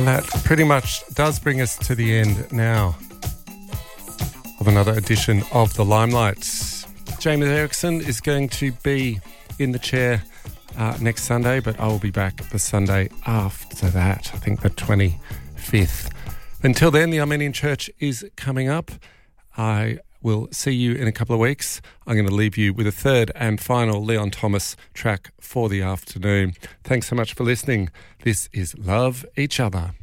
And that pretty much does bring us to the end now of another edition of The Limelight. James Erickson is going to be in the chair next Sunday, but I will be back the Sunday after that, I think the 25th. Until then, the Armenian Church is coming up. I will see you in a couple of weeks. I'm going to leave you with a third and final Leon Thomas track for the afternoon. Thanks so much for listening. This is Love Each Other.